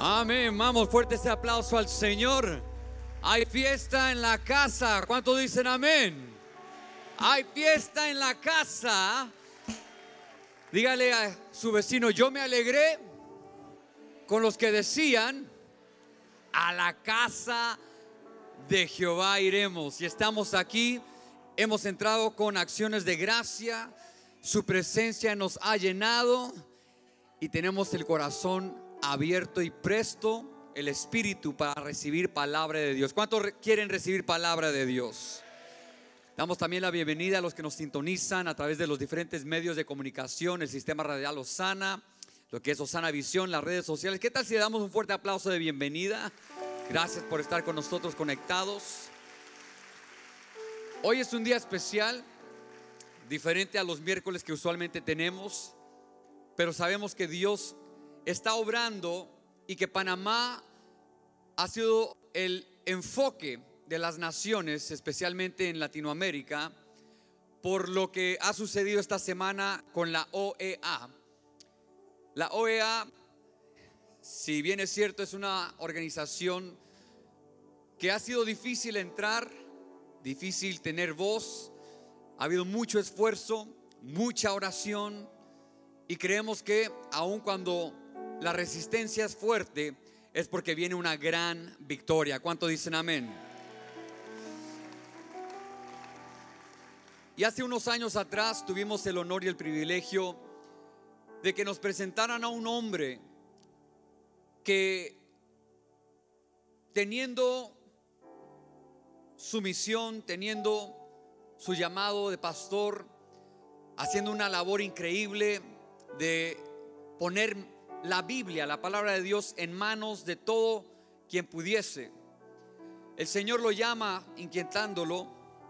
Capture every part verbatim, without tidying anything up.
Amén. Vamos, fuerte ese aplauso al Señor. Hay fiesta en la casa. ¿Cuántos dicen amén? Hay fiesta en la casa. Dígale a su vecino: yo me alegré con los que decían: a la casa de Jehová iremos. Y estamos aquí. Hemos entrado con acciones de gracia. Su presencia nos ha llenado y tenemos el corazón abierto y presto, el espíritu, para recibir palabra de Dios. ¿Cuántos quieren recibir palabra de Dios? Damos también la bienvenida a los que nos sintonizan a través de los diferentes medios de comunicación, el sistema radial Osana, lo que es Osana Visión, las redes sociales. ¿Qué tal si le damos un fuerte aplauso de bienvenida? Gracias por estar con nosotros conectados. Hoy es un día especial, diferente a los miércoles que usualmente tenemos, pero sabemos que Dios está obrando y que Panamá ha sido el enfoque de las naciones, especialmente en Latinoamérica, por lo que ha sucedido esta semana con la O E A. La O E A, si bien es cierto, es una organización que ha sido difícil entrar, difícil tener voz. Ha habido mucho esfuerzo, mucha oración, y creemos que aun cuando la resistencia es fuerte, es porque viene una gran victoria. ¿Cuánto dicen amén? Y hace unos años atrás tuvimos el honor y el privilegio de que nos presentaran a un hombre que, teniendo su misión, teniendo su llamado de pastor, haciendo una labor increíble de poner la Biblia, la palabra de Dios, en manos de todo quien pudiese, el Señor lo llama, inquietándolo,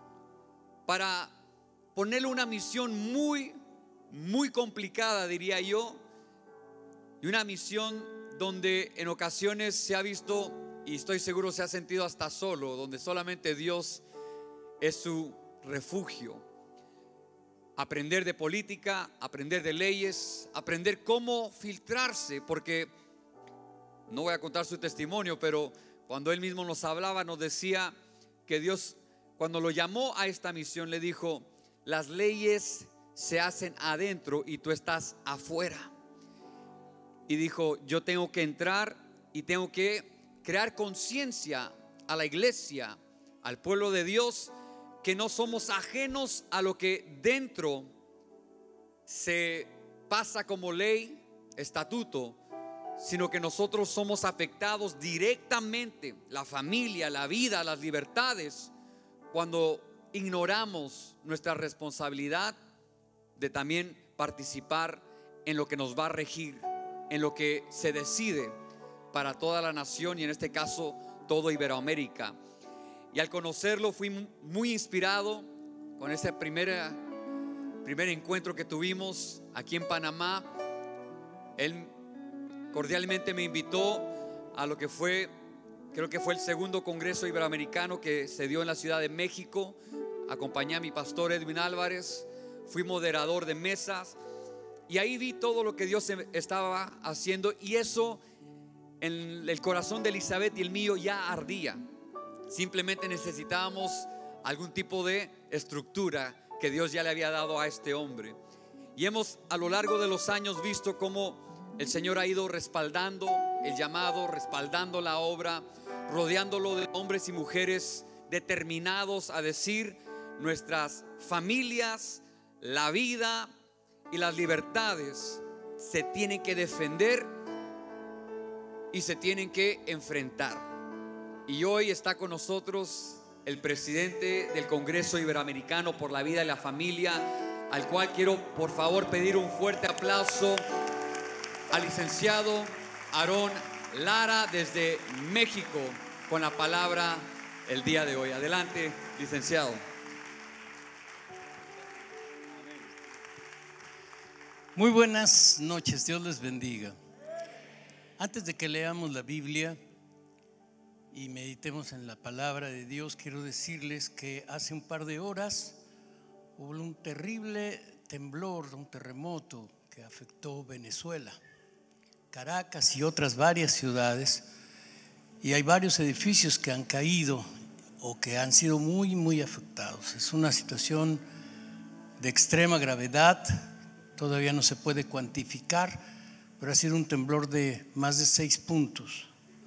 para ponerle una misión muy, muy complicada, diría yo, y una misión donde en ocasiones se ha visto, y estoy seguro se ha sentido hasta solo, donde solamente Dios es su refugio. Aprender de política, aprender de leyes, aprender cómo filtrarse, porque no voy a contar su testimonio, pero cuando él mismo nos hablaba, nos decía que Dios, cuando lo llamó a esta misión, le dijo: las leyes se hacen adentro y tú estás afuera. Y dijo: yo tengo que entrar y tengo que crear conciencia a la iglesia, al pueblo de Dios, que no somos ajenos a lo que dentro se pasa como ley, estatuto, sino que nosotros somos afectados directamente, la familia, la vida, las libertades, cuando ignoramos nuestra responsabilidad de también participar en lo que nos va a regir, en lo que se decide para toda la nación y en este caso todo Iberoamérica. Y al conocerlo fui muy inspirado con ese primer, primer encuentro que tuvimos aquí en Panamá. Él cordialmente me invitó a lo que fue, creo que fue el segundo Congreso Iberoamericano que se dio en la Ciudad de México. Acompañé a mi pastor Edwin Álvarez, fui moderador de mesas y ahí vi todo lo que Dios estaba haciendo, y eso en el corazón de Elizabeth y el mío ya ardía. Simplemente necesitábamos algún tipo de estructura que Dios ya le había dado a este hombre. Y hemos a lo largo de los años visto cómo el Señor ha ido respaldando el llamado, respaldando la obra, rodeándolo de hombres y mujeres determinados a decir: nuestras familias, la vida y las libertades se tienen que defender y se tienen que enfrentar. Y hoy está con nosotros el presidente del Congreso Iberoamericano por la Vida y la Familia, al cual quiero por favor pedir un fuerte aplauso al licenciado Aarón Lara desde México, con la palabra el día de hoy. Adelante, licenciado. Muy buenas noches, Dios les bendiga. Antes de que leamos la Biblia y meditemos en la palabra de Dios, quiero decirles que hace un par de horas hubo un terrible temblor, un terremoto que afectó Venezuela. Caracas y otras varias ciudades, y hay varios edificios que han caído o que han sido muy, muy afectados. Es una situación de extrema gravedad, todavía no se puede cuantificar, pero ha sido un temblor de más de seis puntos.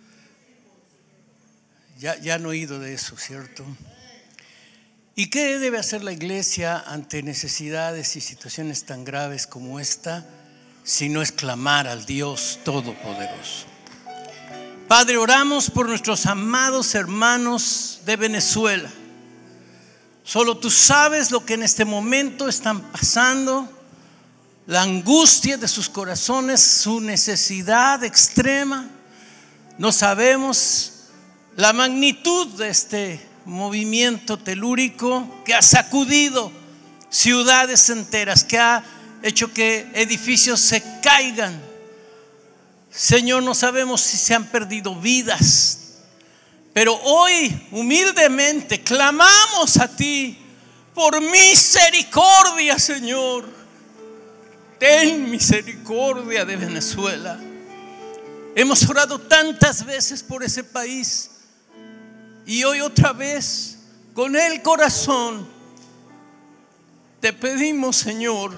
Ya, ya han oído de eso, ¿cierto? ¿Y qué debe hacer la iglesia ante necesidades y situaciones tan graves como esta, si no es clamar al Dios Todopoderoso? Padre, oramos por nuestros amados hermanos de Venezuela. Solo tú sabes lo que en este momento están pasando, la angustia de sus corazones, su necesidad extrema. No sabemos la magnitud de este movimiento telúrico que ha sacudido ciudades enteras, que ha hecho que edificios se caigan. Señor, no sabemos si se han perdido vidas, pero hoy humildemente clamamos a ti por misericordia, Señor. Ten misericordia de Venezuela. Hemos orado tantas veces por ese país, y hoy otra vez, con el corazón, te pedimos, Señor,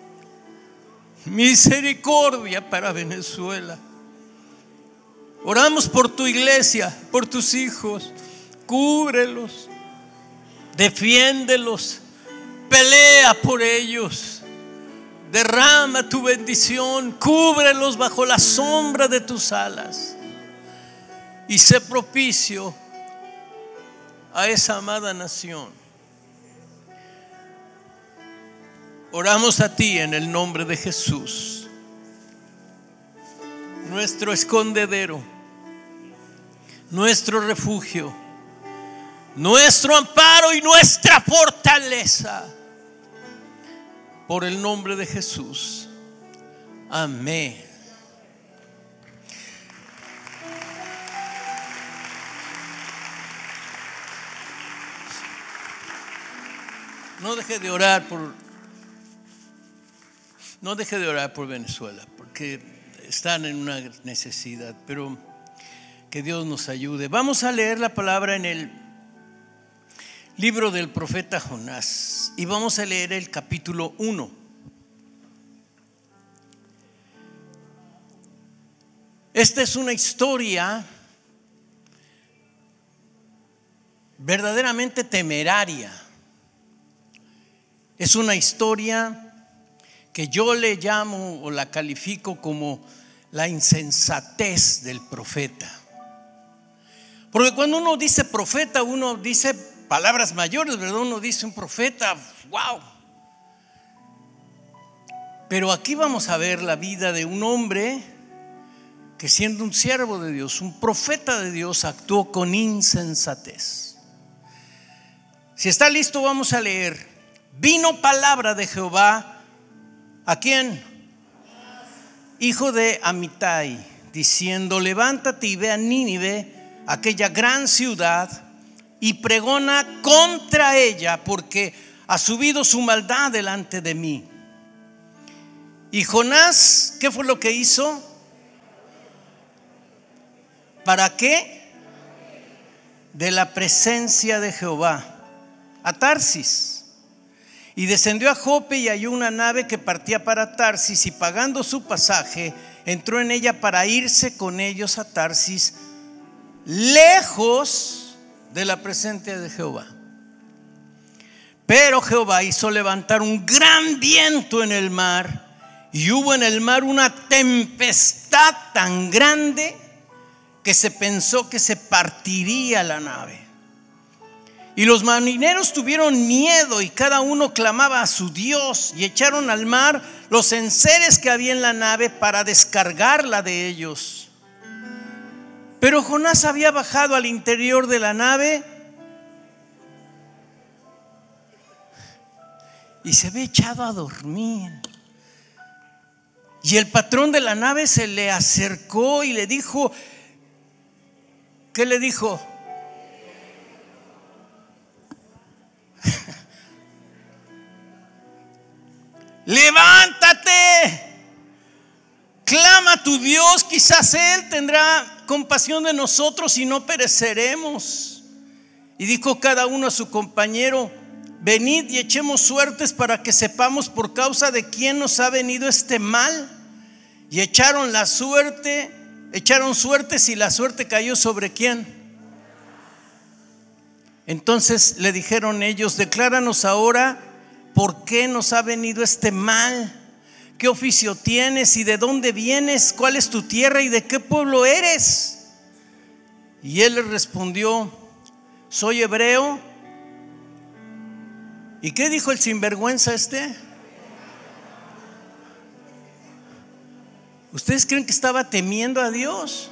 misericordia para Venezuela. Oramos por tu iglesia, por tus hijos. Cúbrelos, defiéndelos, pelea por ellos. Derrama tu bendición, cúbrelos bajo la sombra de tus alas y sé propicio a esa amada nación. Oramos a ti en el nombre de Jesús, nuestro escondedero, nuestro refugio, nuestro amparo y nuestra fortaleza. Por el nombre de Jesús. Amén. No deje de orar por No deje de orar por Venezuela, porque están en una necesidad, pero que Dios nos ayude. Vamos a leer la palabra en el libro del profeta Jonás y vamos a leer el capítulo uno. Esta es una historia verdaderamente temeraria. Es una historia que yo le llamo o la califico como la insensatez del profeta. Porque cuando uno dice profeta, uno dice palabras mayores, ¿verdad? Uno dice un profeta, wow. Pero aquí vamos a ver la vida de un hombre que, siendo un siervo de Dios, un profeta de Dios, actuó con insensatez. Si está listo, vamos a leer. Vino palabra de Jehová. ¿A quién? Hijo de Amitai, diciendo: levántate y ve a Nínive, aquella gran ciudad, y pregona contra ella, porque ha subido su maldad delante de mí. Y Jonás, ¿qué fue lo que hizo? ¿Para qué? De la presencia de Jehová a Tarsis. Y descendió a Jope y halló una nave que partía para Tarsis, y pagando su pasaje, entró en ella para irse con ellos a Tarsis, lejos de la presencia de Jehová. Pero Jehová hizo levantar un gran viento en el mar, y hubo en el mar una tempestad tan grande que se pensó que se partiría la nave. Y los marineros tuvieron miedo, y cada uno clamaba a su Dios, y echaron al mar los enseres que había en la nave para descargarla de ellos. Pero Jonás había bajado al interior de la nave y se había echado a dormir. Y el patrón de la nave se le acercó y le dijo, ¿qué le dijo? Levántate, clama a tu Dios, quizás Él tendrá compasión de nosotros y no pereceremos. Y dijo cada uno a su compañero: venid y echemos suertes para que sepamos por causa de quién nos ha venido este mal. Y echaron la suerte, echaron suertes y la suerte cayó sobre quién. Entonces le dijeron ellos: decláranos ahora por qué nos ha venido este mal. ¿Qué oficio tienes y de dónde vienes? ¿Cuál es tu tierra y de qué pueblo eres? Y él les respondió: soy hebreo. ¿Y qué dijo el sinvergüenza este? ¿Ustedes creen que estaba temiendo a Dios?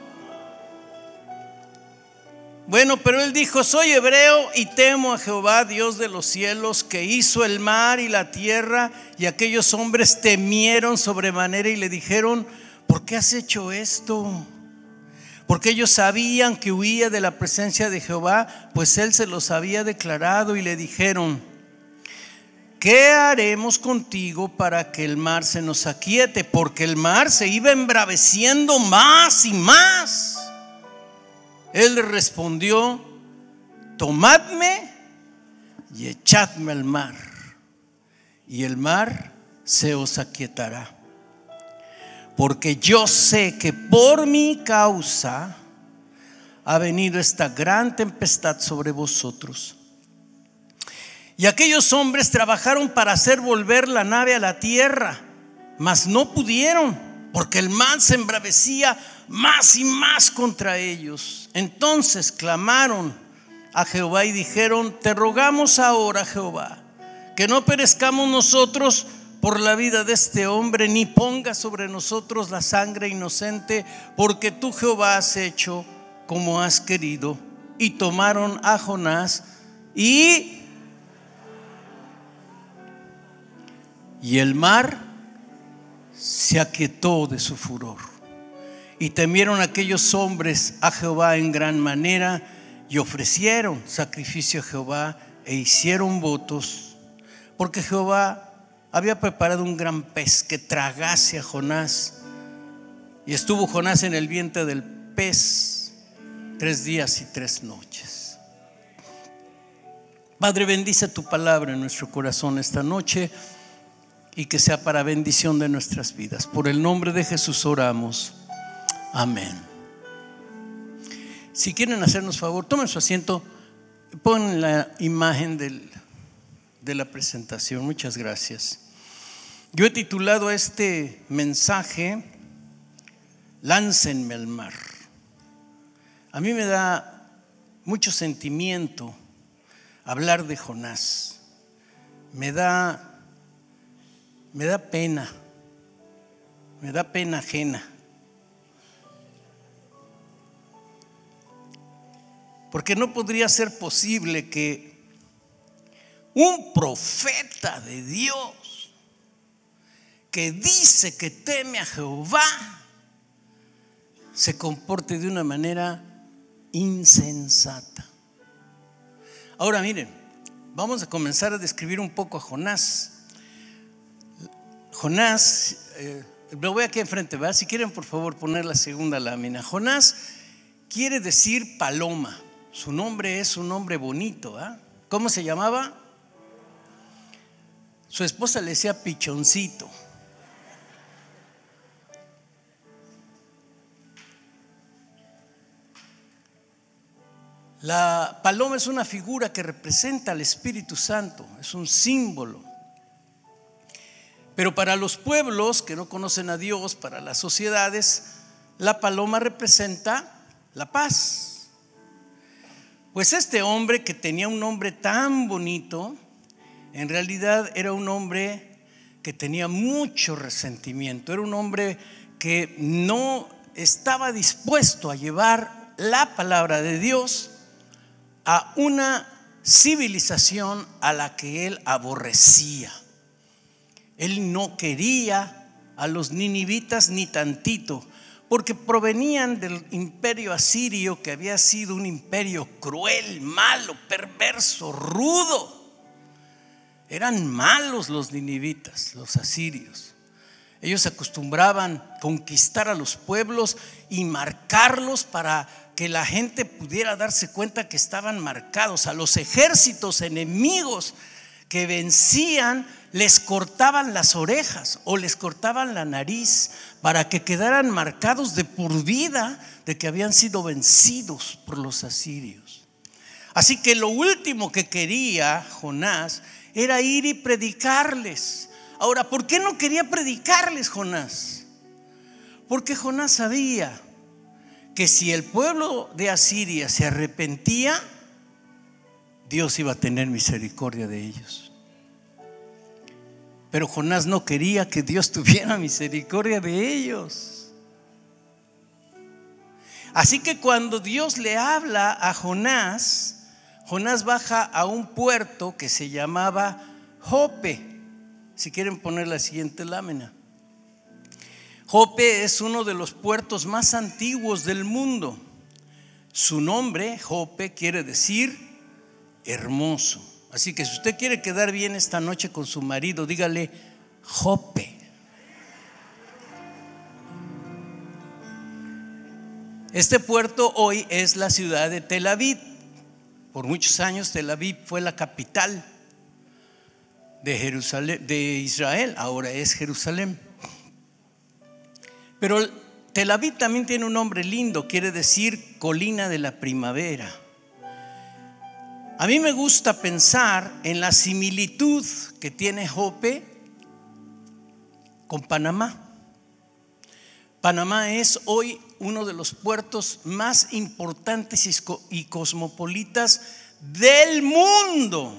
Bueno, pero él dijo: soy hebreo y temo a Jehová, Dios de los cielos, que hizo el mar y la tierra. Y aquellos hombres temieron sobremanera y le dijeron: ¿por qué has hecho esto? Porque ellos sabían que huía de la presencia de Jehová, pues él se los había declarado. Y le dijeron: ¿qué haremos contigo para que el mar se nos aquiete? Porque el mar se iba embraveciendo más y más. Él le respondió: tomadme y echadme al mar, y el mar se os aquietará. Porque yo sé que por mi causa ha venido esta gran tempestad sobre vosotros. Y aquellos hombres trabajaron para hacer volver la nave a la tierra, mas no pudieron, porque el mar se embravecía más y más contra ellos. Entonces clamaron a Jehová y dijeron: te rogamos ahora, Jehová, que no perezcamos nosotros por la vida de este hombre, ni ponga sobre nosotros la sangre inocente, porque tú, Jehová, has hecho como has querido. Y tomaron a Jonás y y el mar se aquietó de su furor. Y temieron aquellos hombres a Jehová en gran manera, y ofrecieron sacrificio a Jehová e hicieron votos, porque Jehová había preparado un gran pez que tragase a Jonás. Y estuvo Jonás en el vientre del pez tres días y tres noches. Padre, bendice tu palabra en nuestro corazón esta noche, y que sea para bendición de nuestras vidas. Por el nombre de Jesús oramos. Amén. Si quieren hacernos favor, tomen su asiento, pon la imagen del, de la presentación. Muchas gracias. Yo he titulado a este mensaje: láncenme al mar. A mí me da mucho sentimiento hablar de Jonás. Me da Me da pena, me da pena ajena, porque no podría ser posible que un profeta de Dios que dice que teme a Jehová se comporte de una manera insensata. Ahora miren, vamos a comenzar a describir un poco a Jonás. Jonás, eh, lo voy aquí enfrente, ¿verdad? Si quieren, por favor, poner la segunda lámina. Jonás quiere decir paloma. Su nombre es un nombre bonito, ¿eh? ¿Cómo se llamaba? Su esposa le decía Pichoncito. La paloma es una figura que representa al Espíritu Santo, es un símbolo. Pero para los pueblos que no conocen a Dios, para las sociedades, la paloma representa la paz. Pues este hombre, que tenía un nombre tan bonito, en realidad era un hombre que tenía mucho resentimiento. Era un hombre que no estaba dispuesto a llevar la palabra de Dios a una civilización a la que él aborrecía. Él no quería a los ninivitas ni tantito, porque provenían del imperio asirio, que había sido un imperio cruel, malo, perverso, rudo. Eran malos los ninivitas, los asirios. Ellos acostumbraban a conquistar a los pueblos y marcarlos para que la gente pudiera darse cuenta que estaban marcados. A los ejércitos enemigos que vencían les cortaban las orejas o les cortaban la nariz para que quedaran marcados de por vida de que habían sido vencidos por los asirios. Así que lo último que quería Jonás era ir y predicarles. Ahora, ¿por qué no quería predicarles Jonás? Porque Jonás sabía que si el pueblo de Asiria se arrepentía, Dios iba a tener misericordia de ellos. Pero Jonás no quería que Dios tuviera misericordia de ellos. Así que cuando Dios le habla a Jonás, Jonás baja a un puerto que se llamaba Jope. Si quieren poner la siguiente lámina. Jope es uno de los puertos más antiguos del mundo. Su nombre, Jope, quiere decir hermoso. Así que si usted quiere quedar bien esta noche con su marido, dígale Jope. Este puerto hoy es la ciudad de Tel Aviv. Por muchos años Tel Aviv fue la capital de Jerusalén, de Israel, ahora es Jerusalén. Pero Tel Aviv también tiene un nombre lindo, quiere decir colina de la primavera. A mí me gusta pensar en la similitud que tiene Jope con Panamá. Panamá es hoy uno de los puertos más importantes y cosmopolitas del mundo.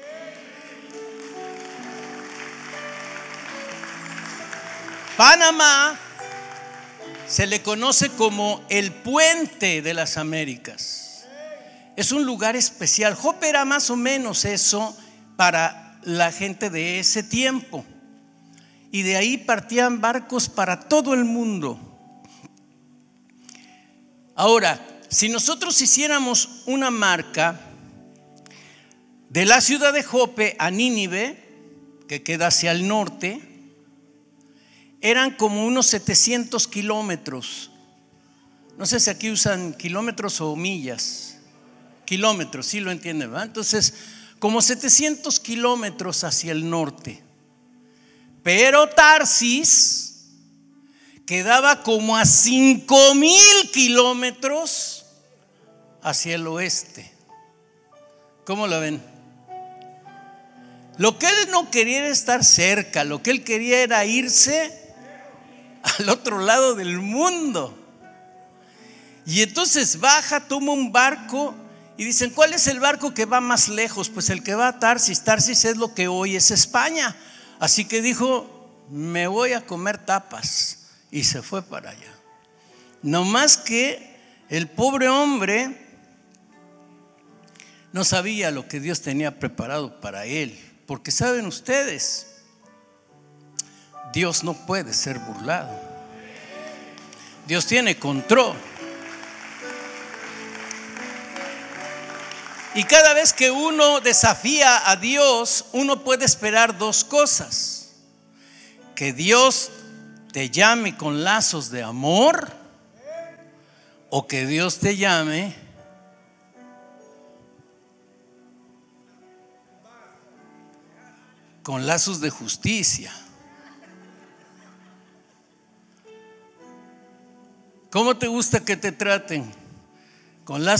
Panamá se le conoce como el puente de las Américas. Es un lugar especial. Jope era más o menos eso para la gente de ese tiempo. Y de ahí partían barcos para todo el mundo. Ahora, si nosotros hiciéramos una marca de la ciudad de Jope a Nínive, que queda hacia el norte, eran como unos setecientos kilómetros. No sé si aquí usan kilómetros o millas. Kilómetros, sí lo entienden, ¿verdad? Entonces, como setecientos kilómetros hacia el norte. Pero Tarsis quedaba como a cinco mil kilómetros hacia el oeste. ¿Cómo lo ven? Lo que él no quería era estar cerca, lo que él quería era irse al otro lado del mundo. Y entonces baja, toma un barco y dicen, ¿cuál es el barco que va más lejos? Pues el que va a Tarsis. Tarsis es lo que hoy es España. Así que dijo, me voy a comer tapas, y se fue para allá. No más que el pobre hombre no sabía lo que Dios tenía preparado para él. Porque saben ustedes, Dios no puede ser burlado. Dios tiene control. Y cada vez que uno desafía a Dios, uno puede esperar dos cosas: que Dios te llame con lazos de amor, o que Dios te llame con lazos de justicia. ¿Cómo te gusta que te traten? ¿Con lazos